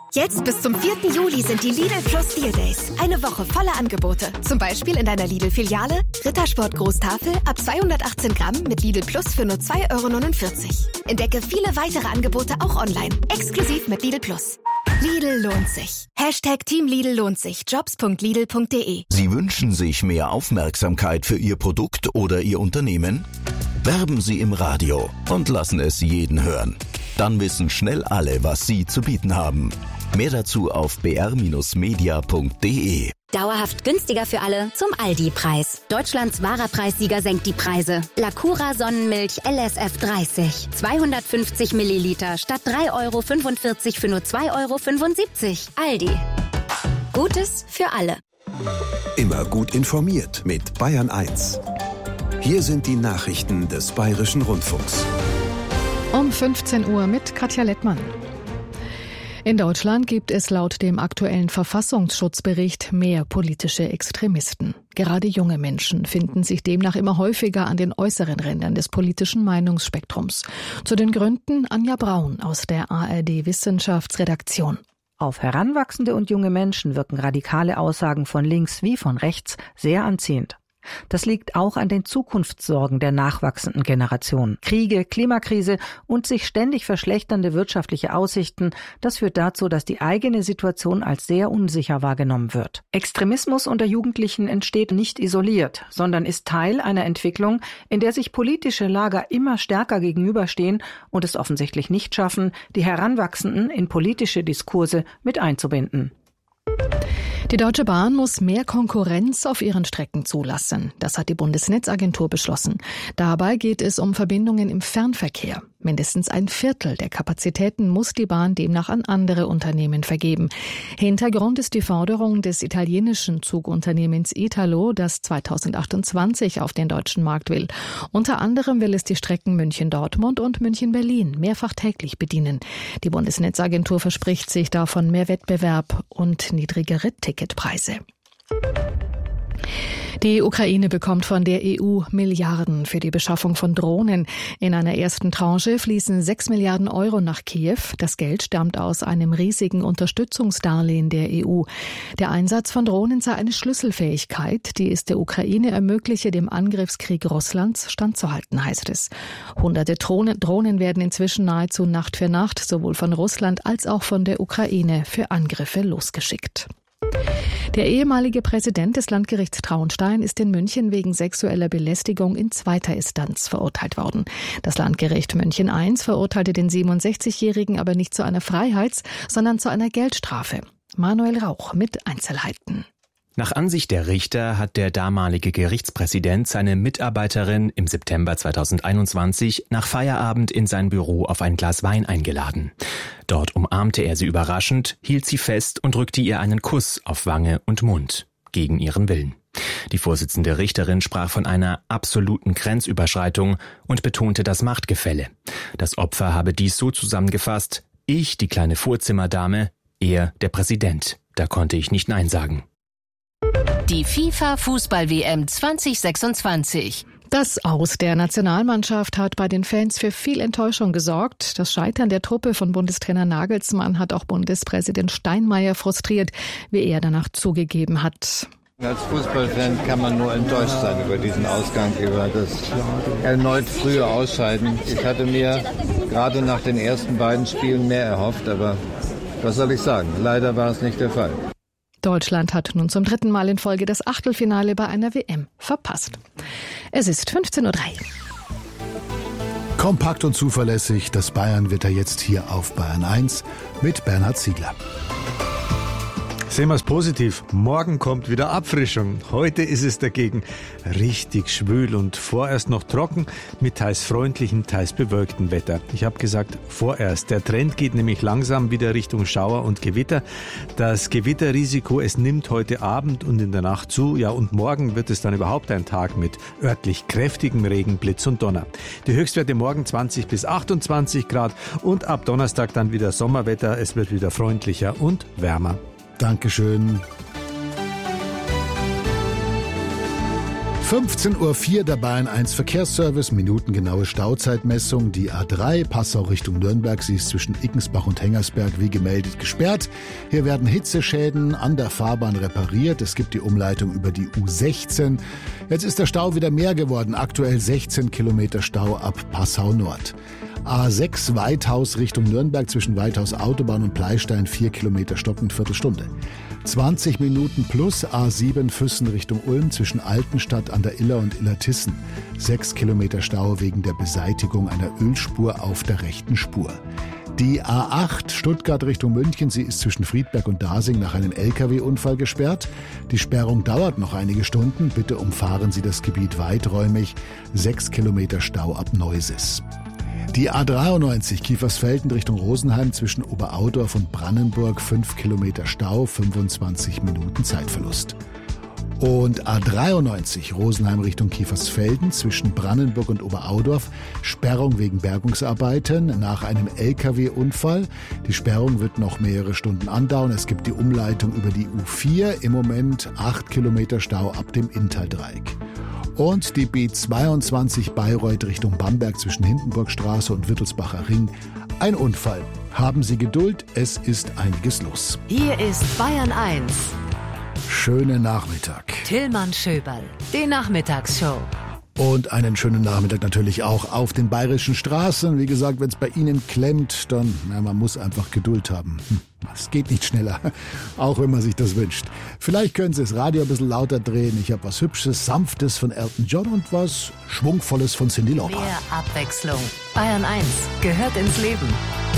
Jetzt bis zum 4. Juli sind die Lidl Plus Deal Days. Eine Woche voller Angebote. Zum Beispiel in deiner Lidl-Filiale Rittersport Großtafel ab 218 Gramm mit Lidl Plus für nur 2,49 €. Entdecke viele weitere Angebote auch online. Exklusiv mit Lidl Plus. Lidl lohnt sich. #Team Lidl lohnt sich. Jobs.lidl.de. Sie wünschen sich mehr Aufmerksamkeit für Ihr Produkt oder Ihr Unternehmen? Werben Sie im Radio und lassen es jeden hören. Dann wissen schnell alle, was Sie zu bieten haben. Mehr dazu auf br-media.de. Dauerhaft günstiger für alle zum Aldi-Preis. Deutschlands wahrer Preissieger senkt die Preise. Lacura Sonnenmilch LSF 30. 250 Milliliter statt 3,45 € für nur 2,75 €. Aldi. Gutes für alle. Immer gut informiert mit Bayern 1. Hier sind die Nachrichten des Bayerischen Rundfunks. Um 15 Uhr mit Katja Lettmann. In Deutschland gibt es laut dem aktuellen Verfassungsschutzbericht mehr politische Extremisten. Gerade junge Menschen finden sich demnach immer häufiger an den äußeren Rändern des politischen Meinungsspektrums. Zu den Gründen Anja Braun aus der ARD-Wissenschaftsredaktion. Auf Heranwachsende und junge Menschen wirken radikale Aussagen von links wie von rechts sehr anziehend. Das liegt auch an den Zukunftssorgen der nachwachsenden Generation. Kriege, Klimakrise und sich ständig verschlechternde wirtschaftliche Aussichten, das führt dazu, dass die eigene Situation als sehr unsicher wahrgenommen wird. Extremismus unter Jugendlichen entsteht nicht isoliert, sondern ist Teil einer Entwicklung, in der sich politische Lager immer stärker gegenüberstehen und es offensichtlich nicht schaffen, die Heranwachsenden in politische Diskurse mit einzubinden. Die Deutsche Bahn muss mehr Konkurrenz auf ihren Strecken zulassen. Das hat die Bundesnetzagentur beschlossen. Dabei geht es um Verbindungen im Fernverkehr. Mindestens ein Viertel der Kapazitäten muss die Bahn demnach an andere Unternehmen vergeben. Hintergrund ist die Forderung des italienischen Zugunternehmens Italo, das 2028 auf den deutschen Markt will. Unter anderem will es die Strecken München-Dortmund und München-Berlin mehrfach täglich bedienen. Die Bundesnetzagentur verspricht sich davon mehr Wettbewerb und niedrigere Ticketpreise. Die Ukraine bekommt von der EU Milliarden für die Beschaffung von Drohnen. In einer ersten Tranche fließen 6 Milliarden € nach Kiew. Das Geld stammt aus einem riesigen Unterstützungsdarlehen der EU. Der Einsatz von Drohnen sei eine Schlüsselfähigkeit, die es der Ukraine ermögliche, dem Angriffskrieg Russlands standzuhalten, heißt es. Hunderte Drohnen werden inzwischen nahezu Nacht für Nacht sowohl von Russland als auch von der Ukraine für Angriffe losgeschickt. Der ehemalige Präsident des Landgerichts Traunstein ist in München wegen sexueller Belästigung in zweiter Instanz verurteilt worden. Das Landgericht München I verurteilte den 67-Jährigen aber nicht zu einer Freiheits-, sondern zu einer Geldstrafe. Manuel Rauch mit Einzelheiten. Nach Ansicht der Richter hat der damalige Gerichtspräsident seine Mitarbeiterin im September 2021 nach Feierabend in sein Büro auf ein Glas Wein eingeladen. Dort umarmte er sie überraschend, hielt sie fest und drückte ihr einen Kuss auf Wange und Mund, gegen ihren Willen. Die Vorsitzende Richterin sprach von einer absoluten Grenzüberschreitung und betonte das Machtgefälle. Das Opfer habe dies so zusammengefasst: Ich, die kleine Vorzimmerdame, er, der Präsident. Da konnte ich nicht Nein sagen. Die FIFA-Fußball-WM 2026. Das Aus der Nationalmannschaft hat bei den Fans für viel Enttäuschung gesorgt. Das Scheitern der Truppe von Bundestrainer Nagelsmann hat auch Bundespräsident Steinmeier frustriert, wie er danach zugegeben hat. Als Fußballfan kann man nur enttäuscht sein über diesen Ausgang, über das erneut frühe Ausscheiden. Ich hatte mir gerade nach den ersten beiden Spielen mehr erhofft, aber was soll ich sagen? Leider war es nicht der Fall. Deutschland hat nun zum 3. Mal in Folge das Achtelfinale bei einer WM verpasst. Es ist 15:03 Uhr. Kompakt und zuverlässig, das Bayern-Wetter jetzt hier auf Bayern 1 mit Bernhard Ziegler. Sehen wir es positiv. Morgen kommt wieder Abfrischung. Heute ist es dagegen richtig schwül und vorerst noch trocken mit teils freundlichem, teils bewölktem Wetter. Ich habe gesagt vorerst. Der Trend geht nämlich langsam wieder Richtung Schauer und Gewitter. Das Gewitterrisiko, es nimmt heute Abend und in der Nacht zu. Ja, und morgen wird es dann überhaupt ein Tag mit örtlich kräftigem Regen, Blitz und Donner. Die Höchstwerte morgen 20 bis 28 Grad und ab Donnerstag dann wieder Sommerwetter. Es wird wieder freundlicher und wärmer. Dankeschön. 15:04 Uhr der Bayern 1 Verkehrsservice, minutengenaue Stauzeitmessung. Die A3 Passau Richtung Nürnberg, sie ist zwischen Ickensbach und Hengersberg wie gemeldet gesperrt. Hier werden Hitzeschäden an der Fahrbahn repariert. Es gibt die Umleitung über die U16. Jetzt ist der Stau wieder mehr geworden. Aktuell 16 Kilometer Stau ab Passau Nord. A6 Weithaus Richtung Nürnberg zwischen Weithaus Autobahn und Pleistein 4 Kilometer stockend Viertelstunde. 20 Minuten plus A7 Füssen Richtung Ulm zwischen Altenstadt an der Iller und Illertissen. 6 Kilometer Stau wegen der Beseitigung einer Ölspur auf der rechten Spur. Die A8 Stuttgart Richtung München, sie ist zwischen Friedberg und Dasing nach einem LKW-Unfall gesperrt. Die Sperrung dauert noch einige Stunden. Bitte umfahren Sie das Gebiet weiträumig. 6 Kilometer Stau ab Neusis. Die A93 Kiefersfelden Richtung Rosenheim zwischen Oberaudorf und Brannenburg 5 Kilometer Stau, 25 Minuten Zeitverlust. Und A93 Rosenheim Richtung Kiefersfelden zwischen Brannenburg und Oberaudorf, Sperrung wegen Bergungsarbeiten nach einem LKW-Unfall. Die Sperrung wird noch mehrere Stunden andauern. Es gibt die Umleitung über die U4, im Moment 8 Kilometer Stau ab dem Inntal-Dreieck. Und die B22 Bayreuth Richtung Bamberg zwischen Hindenburgstraße und Wittelsbacher Ring. Ein Unfall. Haben Sie Geduld, es ist einiges los. Hier ist Bayern 1. Schönen Nachmittag. Tillmann Schöberl, die Nachmittagsshow. Und einen schönen Nachmittag natürlich auch auf den bayerischen Straßen. Wie gesagt, wenn es bei Ihnen klemmt, dann, man muss einfach Geduld haben. Es geht nicht schneller, auch wenn man sich das wünscht. Vielleicht können Sie das Radio ein bisschen lauter drehen. Ich habe was Hübsches, Sanftes von Elton John und was Schwungvolles von Cyndi Lauper. Mehr Abwechslung. Bayern 1 gehört ins Leben.